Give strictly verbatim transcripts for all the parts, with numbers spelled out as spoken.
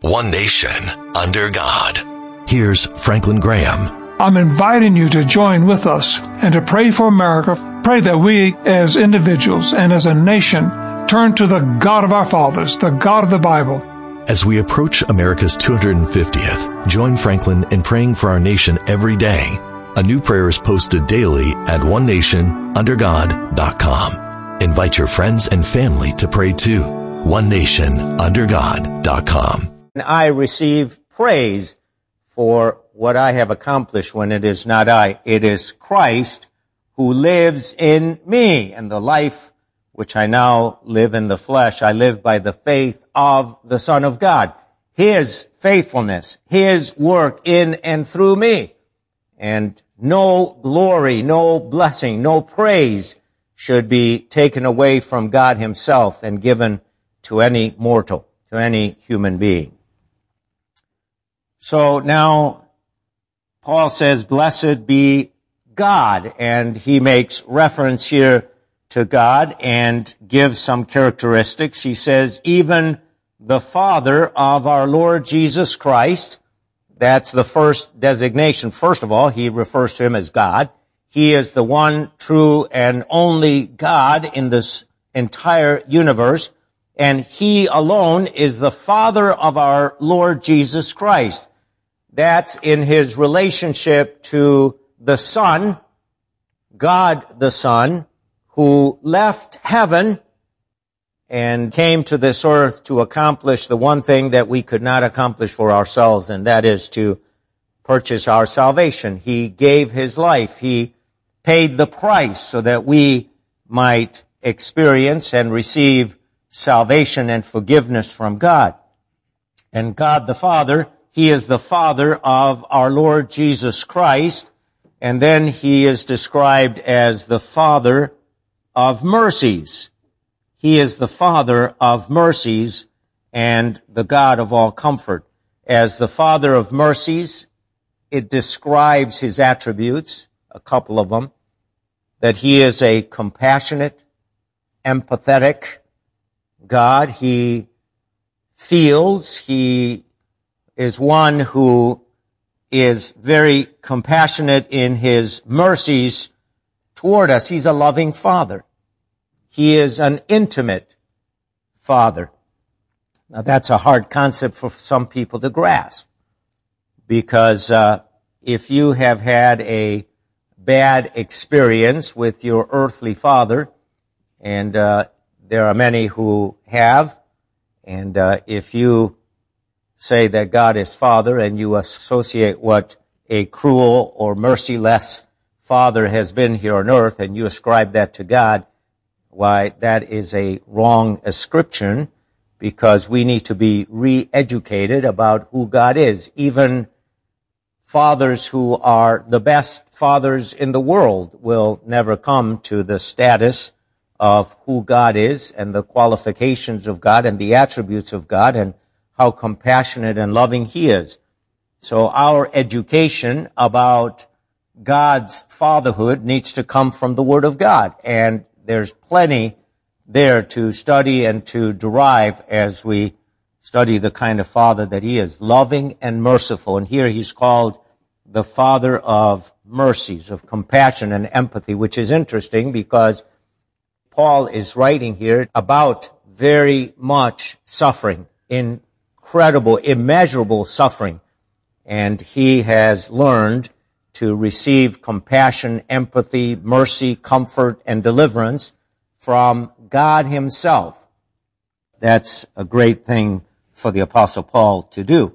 One nation, under God. Here's Franklin Graham. I'm inviting you to join with us and to pray for America. Pray that we as individuals and as a nation turn to the God of our fathers, the God of the Bible. As we approach America's two hundred fiftieth, join Franklin in praying for our nation every day. A new prayer is posted daily at one nation under god dot com. Invite your friends and family to pray too. one nation under god dot com. I receive praise for what I have accomplished when it is not I. It is Christ who lives in me, and the life which I now live in the flesh, I live by the faith of the Son of God. His faithfulness, His work in and through me. And no glory, no blessing, no praise should be taken away from God Himself and given to any mortal, to any human being. So now, Paul says, blessed be God, and he makes reference here to God and gives some characteristics. He says, even the Father of our Lord Jesus Christ. That's the first designation. First of all, he refers to Him as God. He is the one true and only God in this entire universe, and He alone is the Father of our Lord Jesus Christ. That's in His relationship to the Son, God the Son, who left heaven and came to this earth to accomplish the one thing that we could not accomplish for ourselves, and that is to purchase our salvation. He gave His life. He paid the price so that we might experience and receive salvation and forgiveness from God. And God the Father, He is the Father of our Lord Jesus Christ, and then He is described as the Father of mercies. He is the Father of mercies and the God of all comfort. As the Father of mercies, it describes His attributes, a couple of them, that He is a compassionate, empathetic God. He feels, He is one who is very compassionate in His mercies toward us. He's a loving Father. He is an intimate Father. Now that's a hard concept for some people to grasp, because uh, if you have had a bad experience with your earthly father, and uh, there are many who have, and uh, if you say that God is Father and you associate what a cruel or merciless Father has been here on earth and you ascribe that to God, why, that is a wrong ascription, because we need to be re-educated about who God is. Even fathers who are the best fathers in the world will never come to the status of who God is and the qualifications of God and the attributes of God and how compassionate and loving He is. So our education about God's fatherhood needs to come from the Word of God, and there's plenty there to study and to derive as we study the kind of Father that He is, loving and merciful. And here He's called the Father of mercies, of compassion and empathy, which is interesting because Paul is writing here about very much suffering, incredible, immeasurable suffering. And he has learned to receive compassion, empathy, mercy, comfort, and deliverance from God Himself. That's a great thing for the Apostle Paul to do.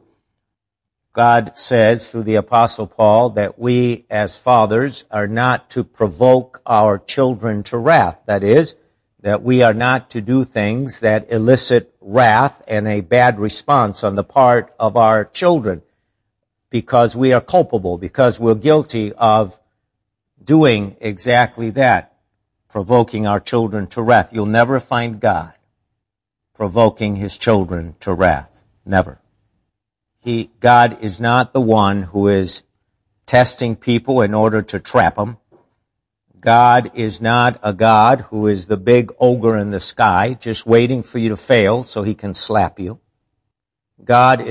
God says through the Apostle Paul that we as fathers are not to provoke our children to wrath. That is, that we are not to do things that elicit wrath and a bad response on the part of our children, because we are culpable, because we're guilty of doing exactly that, provoking our children to wrath. You'll never find God provoking His children to wrath. Never. He, God is not the one who is testing people in order to trap them. God is not a God who is the big ogre in the sky just waiting for you to fail so He can slap you. God